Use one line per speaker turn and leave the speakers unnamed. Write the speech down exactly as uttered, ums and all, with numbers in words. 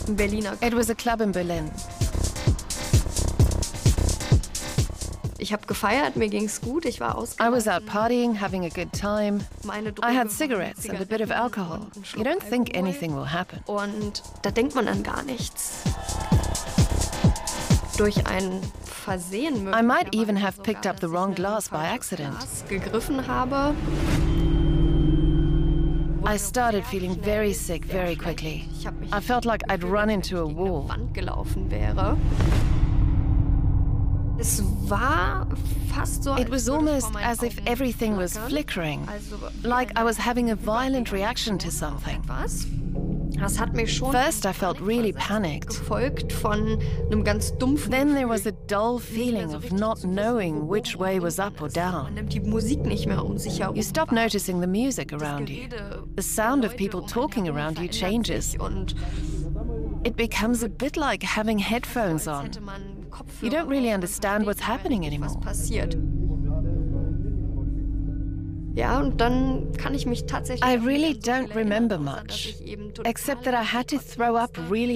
Ein Berliner Club.
It was a club in Berlin.
Ich habe gefeiert, mir ging's gut, ich war
I was out
ausgelassen.
partying, having a good time.
Meine
I
Droge
had
waren
cigarettes and a bit of
Zigaretten
alcohol.
und ein
You
Schluck
don't think
Alkohol.
anything will happen.
Und da denkt man an gar nichts. Durch ein Versehen
I might even have
möglicherweise
picked
sogar,
up the
dass ich
wrong
ein
glass by
falsches
accident.
Glas gegriffen habe.
I started feeling very sick very quickly.
Ich habe mich
I felt like I'd
gefühlt,
run
als
into
wenn
a
ich gegen eine
wall.
Wand gelaufen wäre. Es war fast so,
It
als
was
würde
almost
vor meinen
as if
Augen
everything was
flackern.
flickering,
Also wie
like I
eine
was having a violent reaction to
Überreaktion auf
something.
etwas. Das hat mich schon
First,
in
I felt
Panik
really
versetzt,
panicked.
gefolgt von einem ganz dumpfen
Then there was a
Gefühl,
dull
nicht mehr
feeling
so
of
richtig
not
zu wissen,
knowing
wo
which
oben
way
und
was
unten
up or
ist. Man
down.
nimmt die Musik nicht mehr um sich herum
You stop
wahr.
noticing the music
Das
around you.
Gerede
The sound
der
of
Leute
people
um einen
talking
herum
around you
verändert
changes.
sich und
It becomes a bit like having headphones
als
on.
hätte man
You
Kopfhörer
don't really
auf, man
understand
versteht
what's
nicht mehr
happening
richtig, was
anymore.
passiert. Ja, und dann kann ich mich tatsächlich
I
auch nicht
really
an so viel
don't remember
erinnern, außer dass
much,
ich eben total
except that I had to
verkotzt
throw up
musste.
really